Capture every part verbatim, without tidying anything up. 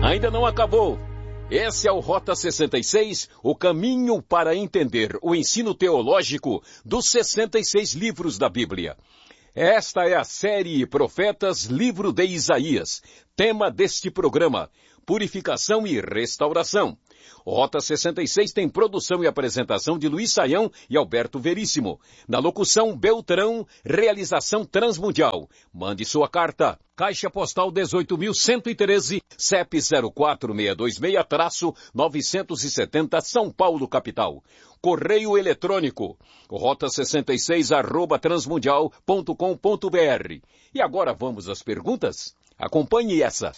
Ainda não acabou. Esse é o Rota sessenta e seis, o caminho para entender o ensino teológico dos sessenta e seis livros da Bíblia. Esta é a série Profetas, livro de Isaías. Tema deste programa, purificação e restauração. Rota sessenta e seis tem produção e apresentação de Luiz Saião e Alberto Veríssimo. Na locução, Beltrão, realização Transmundial. Mande sua carta. Caixa Postal dezoito mil cento e treze, C E P zero quatro seis dois seis, novecentos e setenta, São Paulo, capital. Correio eletrônico, rota sessenta e seis, arroba transmundial ponto com ponto br. E agora vamos às perguntas? Acompanhe essa.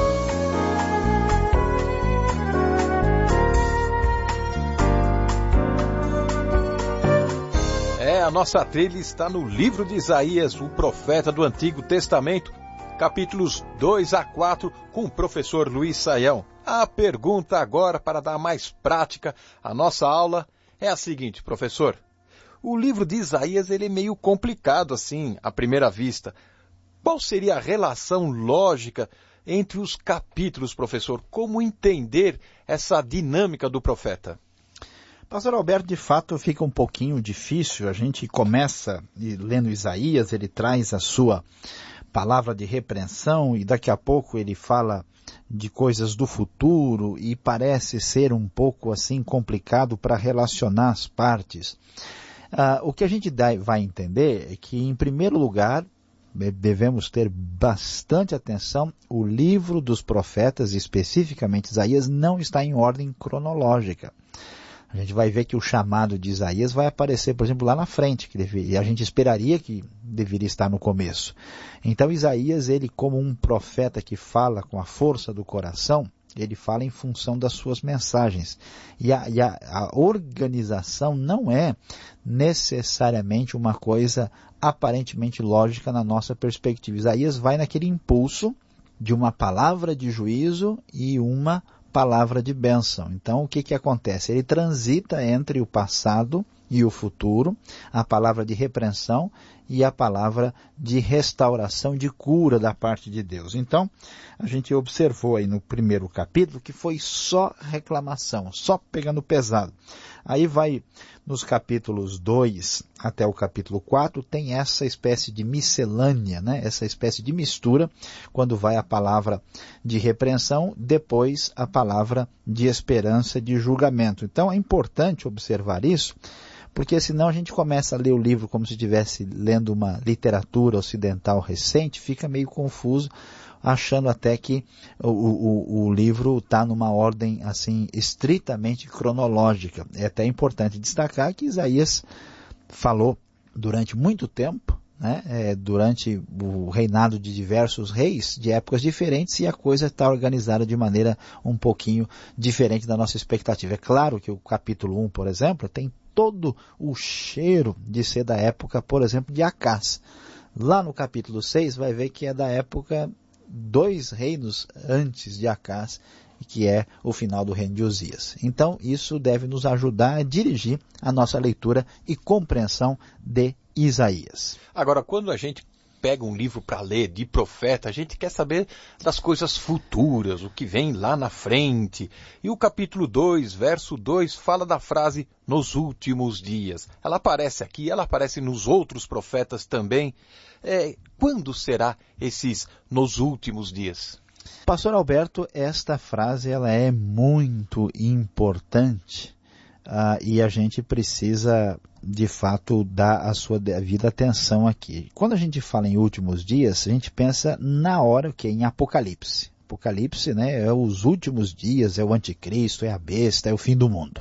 É, a nossa trilha está no livro de Isaías, o profeta do Antigo Testamento, capítulos dois a quatro, com o professor Luiz Saião. A pergunta agora, para dar mais prática à nossa aula, é a seguinte, professor. O livro de Isaías ele é meio complicado assim, à primeira vista. Qual seria a relação lógica entre os capítulos, professor? Como entender essa dinâmica do profeta? Pastor Alberto, de fato fica um pouquinho difícil. A gente começa lendo Isaías, ele traz a sua palavra de repreensão e daqui a pouco ele fala de coisas do futuro e parece ser um pouco assim complicado para relacionar as partes. Ah, o que a gente vai entender é que, em primeiro lugar, devemos ter bastante atenção. O livro dos profetas, especificamente Isaías, não está em ordem cronológica. A gente vai ver que o chamado de Isaías vai aparecer, por exemplo, lá na frente, que deve, e a gente esperaria que deveria estar no começo. Então Isaías, ele como um profeta que fala com a força do coração, ele fala em função das suas mensagens. E a, e a, a organização não é necessariamente uma coisa aparentemente lógica na nossa perspectiva. Isaías vai naquele impulso de uma palavra de juízo e uma palavra de bênção. Então, o que que acontece? Ele transita entre o passado e o futuro, a palavra de repreensão e a palavra de restauração, de cura da parte de Deus. Então, a gente observou aí no primeiro capítulo que foi só reclamação, só pegando pesado. Aí vai nos capítulos dois até o capítulo quatro, tem essa espécie de miscelânea, né? Essa espécie de mistura, quando vai a palavra de repreensão, depois a palavra de esperança, de julgamento. Então é importante observar isso, porque senão a gente começa a ler o livro como se estivesse lendo uma literatura ocidental recente, fica meio confuso, achando até que o, o, o livro está numa ordem assim estritamente cronológica. É até importante destacar que Isaías falou durante muito tempo, né, é, durante o reinado de diversos reis de épocas diferentes, e a coisa está organizada de maneira um pouquinho diferente da nossa expectativa. É claro que o capítulo um, por exemplo, tem todo o cheiro de ser da época, por exemplo, de Acás. Lá no capítulo seis vai ver que é da época dois reinos antes de Acás, que é o final do reino de Uzias. Então, isso deve nos ajudar a dirigir a nossa leitura e compreensão de Isaías. Agora, quando a gente pega um livro para ler de profeta, a gente quer saber das coisas futuras, o que vem lá na frente. E o capítulo dois, verso dois, fala da frase nos últimos dias. Ela aparece aqui, ela aparece nos outros profetas também. É, quando será esses nos últimos dias? Pastor Alberto, esta frase ela é muito importante uh, e a gente precisa, de fato, dar a sua devida atenção aqui. Quando a gente fala em últimos dias, a gente pensa na hora que é em Apocalipse. Apocalipse, né, é os últimos dias, é o anticristo, é a besta, é o fim do mundo.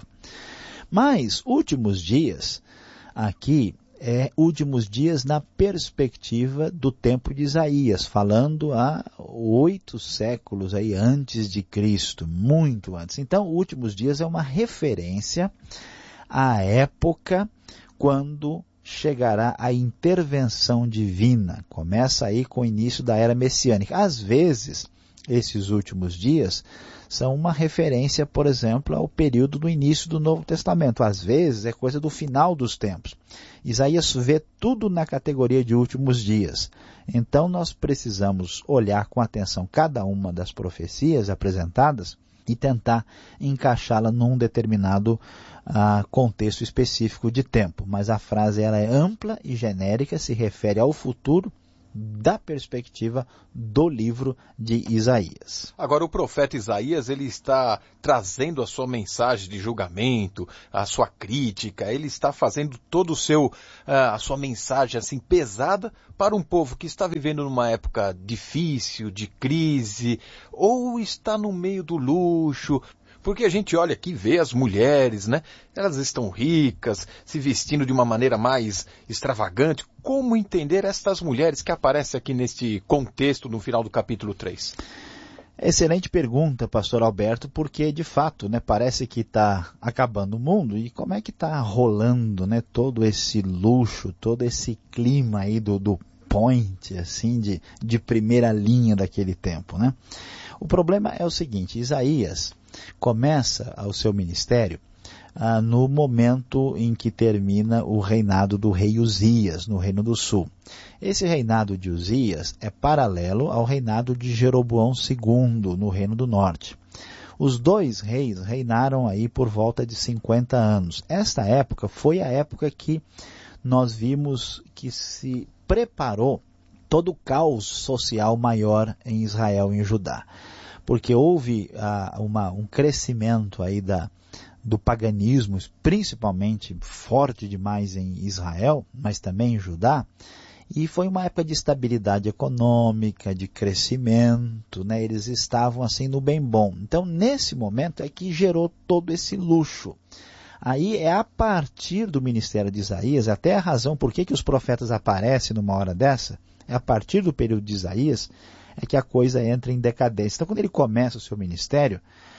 Mas últimos dias aqui é últimos dias na perspectiva do tempo de Isaías, falando há oito séculos aí antes de Cristo, muito antes. Então, últimos dias é uma referência à época quando chegará a intervenção divina. Começa aí com o início da era messiânica. Às vezes, esses últimos dias são uma referência, por exemplo, ao período do início do Novo Testamento. Às vezes é coisa do final dos tempos. Isaías vê tudo na categoria de últimos dias. Então nós precisamos olhar com atenção cada uma das profecias apresentadas e tentar encaixá-la num determinado uh, contexto específico de tempo. Mas a frase ela é ampla e genérica, se refere ao futuro da perspectiva do livro de Isaías. Agora, o profeta Isaías, ele está trazendo a sua mensagem de julgamento, a sua crítica, ele está fazendo todo o seu, a sua mensagem assim pesada para um povo que está vivendo numa época difícil, de crise, ou está no meio do luxo. Porque a gente olha aqui e vê as mulheres, né? Elas estão ricas, se vestindo de uma maneira mais extravagante. Como entender estas mulheres que aparecem aqui neste contexto no final do capítulo três? Excelente pergunta, pastor Alberto, porque de fato, né, parece que está acabando o mundo. E como é que está rolando, né, todo esse luxo, todo esse clima aí do, do point, assim, de, de primeira linha daquele tempo, né? O problema é o seguinte, Isaías começa o seu ministério ah, no momento em que termina o reinado do rei Uzias, no Reino do Sul. Esse reinado de Uzias é paralelo ao reinado de Jeroboão segundo, no Reino do Norte. Os dois reis reinaram aí por volta de cinquenta anos. Esta época foi a época que nós vimos que se preparou todo o caos social maior em Israel e em Judá. Porque houve ah, uma, um crescimento aí da, do paganismo, principalmente forte demais em Israel, mas também em Judá, e foi uma época de estabilidade econômica, de crescimento, né? Eles estavam assim no bem bom. Então, nesse momento é que gerou todo esse luxo. Aí é a partir do ministério de Isaías, até a razão por que, que os profetas aparecem numa hora dessa, é a partir do período de Isaías, é que a coisa entra em decadência. Então, quando ele começa o seu ministério,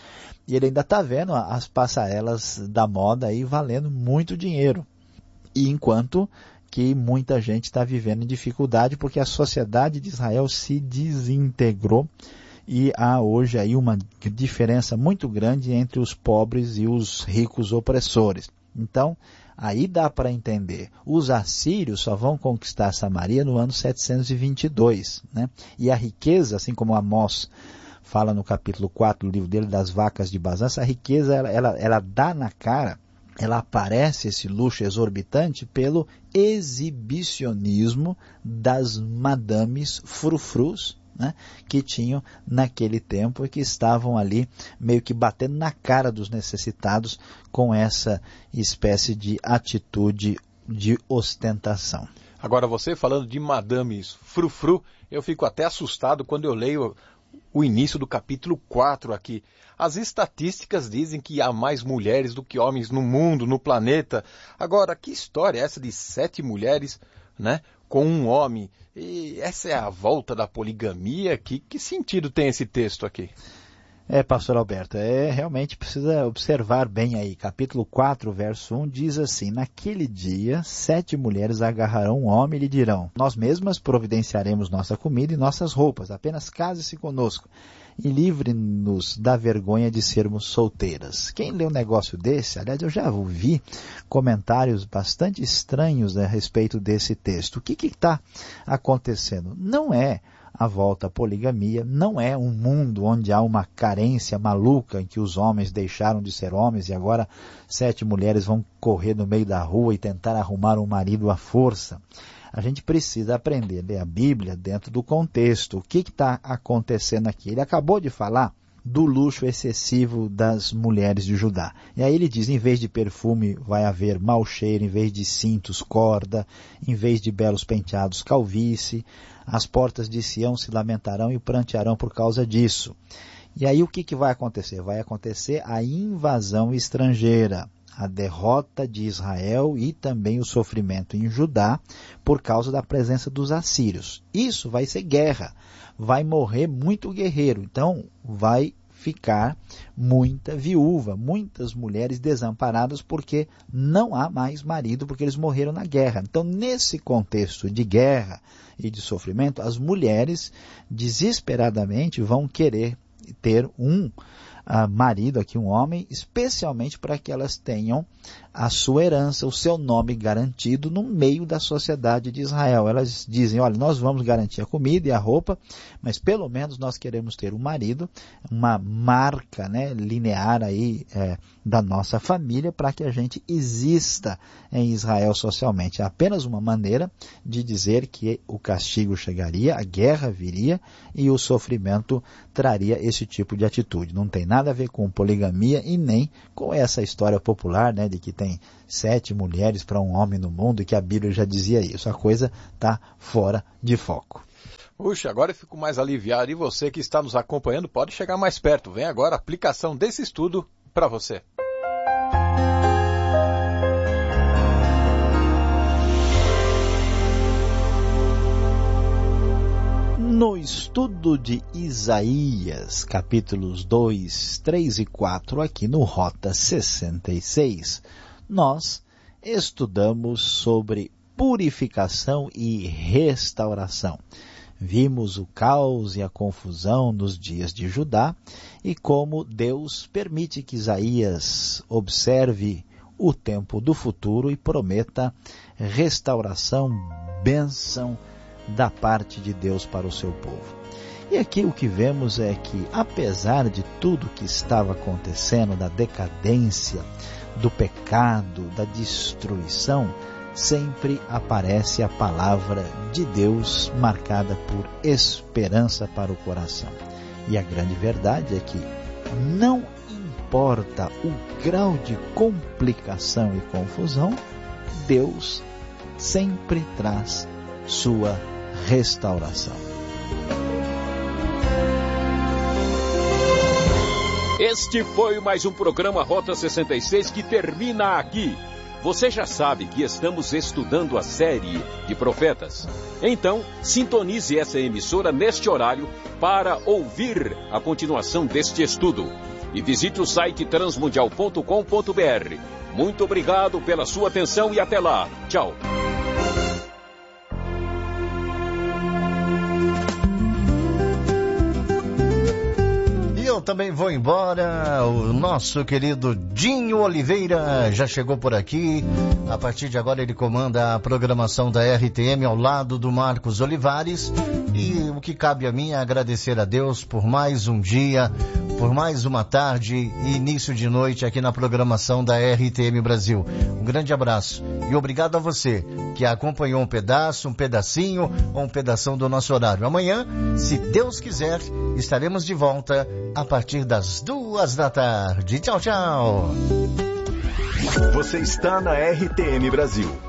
e ele ainda está vendo as passarelas da moda aí valendo muito dinheiro. E enquanto que muita gente está vivendo em dificuldade, porque a sociedade de Israel se desintegrou e há hoje aí uma diferença muito grande entre os pobres e os ricos opressores. Então, aí dá para entender. Os assírios só vão conquistar Samaria no ano setecentos e vinte e dois. Né? E a riqueza, assim como Amós fala no capítulo quatro do livro dele, das vacas de Bazã, essa riqueza ela, ela, ela dá na cara, ela aparece, esse luxo exorbitante, pelo exibicionismo das madames frufrus, né, que tinham naquele tempo e que estavam ali meio que batendo na cara dos necessitados com essa espécie de atitude de ostentação. Agora, você falando de madames frufru, eu fico até assustado quando eu leio o início do capítulo quatro aqui. As estatísticas dizem que há mais mulheres do que homens no mundo, no planeta. Agora, que história é essa de sete mulheres, né, com um homem? E essa é a volta da poligamia? Que, que sentido tem esse texto aqui? É, pastor Alberto, é, realmente precisa observar bem aí. Capítulo quatro, verso um, diz assim: naquele dia, sete mulheres agarrarão um homem e lhe dirão: nós mesmas providenciaremos nossa comida e nossas roupas, apenas case-se conosco e livre-nos da vergonha de sermos solteiras. Quem lê um negócio desse, aliás, eu já ouvi comentários bastante estranhos, né, a respeito desse texto. O que está acontecendo? Não é a volta à poligamia, não é um mundo onde há uma carência maluca em que os homens deixaram de ser homens e agora sete mulheres vão correr no meio da rua e tentar arrumar um marido à força. A gente precisa aprender a ler a Bíblia dentro do contexto. O que está acontecendo aqui? Ele acabou de falar do luxo excessivo das mulheres de Judá. E aí ele diz, em vez de perfume vai haver mau cheiro, em vez de cintos, corda, em vez de belos penteados, calvície. As portas de Sião se lamentarão e prantearão por causa disso. E aí o que, que vai acontecer? Vai acontecer a invasão estrangeira, a derrota de Israel e também o sofrimento em Judá por causa da presença dos assírios. Isso vai ser guerra, vai morrer muito guerreiro, então vai ficar muita viúva, muitas mulheres desamparadas porque não há mais marido, porque eles morreram na guerra. Então, nesse contexto de guerra e de sofrimento, as mulheres desesperadamente vão querer ter um uh, marido, aqui um homem, especialmente para que elas tenham a sua herança, o seu nome garantido no meio da sociedade de Israel. Elas dizem, olha, nós vamos garantir a comida e a roupa, mas pelo menos nós queremos ter um marido, uma marca, né, linear aí é, da nossa família para que a gente exista em Israel socialmente. É apenas uma maneira de dizer que o castigo chegaria, a guerra viria e o sofrimento traria esse tipo de atitude. Não tem nada a ver com poligamia e nem com essa história popular, né, de que tem sete mulheres para um homem no mundo e que a Bíblia já dizia isso. A coisa está fora de foco. Puxa, agora eu fico mais aliviado. E você que está nos acompanhando pode chegar mais perto. Vem agora a aplicação desse estudo para você. No estudo de Isaías, capítulos dois, três e quatro, aqui no Rota sessenta e seis, nós estudamos sobre purificação e restauração. Vimos o caos e a confusão nos dias de Judá e como Deus permite que Isaías observe o tempo do futuro e prometa restauração, bênção da parte de Deus para o seu povo. E aqui o que vemos é que, apesar de tudo que estava acontecendo, da decadência, do pecado, da destruição, sempre aparece a palavra de Deus marcada por esperança para o coração. E a grande verdade é que não importa o grau de complicação e confusão, Deus sempre traz sua restauração. Este foi mais um programa Rota sessenta e seis que termina aqui. Você já sabe que estamos estudando a série de profetas. Então, sintonize essa emissora neste horário para ouvir a continuação deste estudo. E visite o site transmundial ponto com ponto br. Muito obrigado pela sua atenção e até lá. Tchau. Eu também vou embora. O nosso querido Dinho Oliveira já chegou por aqui. A partir de agora ele comanda a programação da R T M ao lado do Marcos Olivares. E o que cabe a mim é agradecer a Deus por mais um dia, por mais uma tarde e início de noite aqui na programação da R T M Brasil. Um grande abraço e obrigado a você que acompanhou um pedaço, um pedacinho ou um pedação do nosso horário. Amanhã, se Deus quiser, estaremos de volta a partir das duas da tarde. Tchau, tchau. Você está na R T M Brasil,